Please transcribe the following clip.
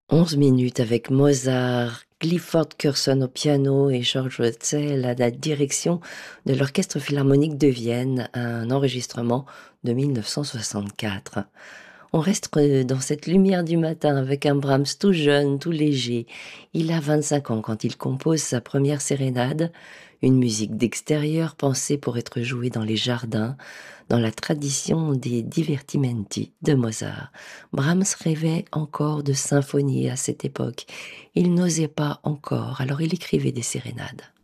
11 minutes avec Mozart, Clifford Curzon au piano et George Wetzel à la direction de l'Orchestre philharmonique de Vienne, un enregistrement de 1964. On reste dans cette lumière du matin avec un Brahms tout jeune, tout léger. Il a 25 ans quand il compose sa première sérénade, une musique d'extérieur pensée pour être jouée dans les jardins, dans la tradition des divertimenti de Mozart. Brahms rêvait encore de symphonie à cette époque. Il n'osait pas encore, alors il écrivait des sérénades.